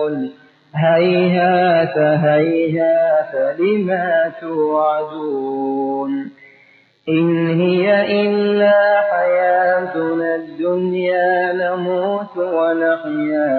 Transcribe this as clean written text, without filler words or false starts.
توعدون هيهات هيهات لما توعدون إن هي إلا حياتنا الدنيا نموت ونحيا